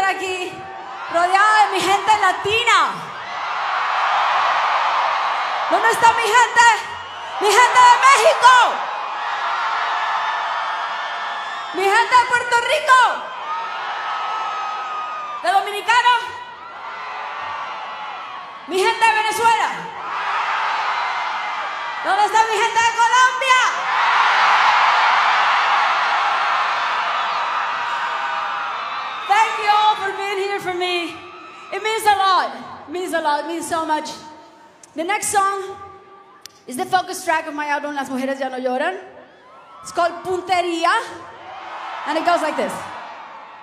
estar aquí rodeada de mi gente latina. ¿Dónde está mi gente? Mi gente de México. Mi gente de Puerto Rico. ¿De Dominicano? Mi gente de Venezuela. ¿Dónde está mi gente de Colombia? Thank you all for being here for me. It means a lot. It means a lot. It means so much. The next song is the focus track of my album, Las Mujeres Ya No Lloran. It's called Puntería, and it goes like this.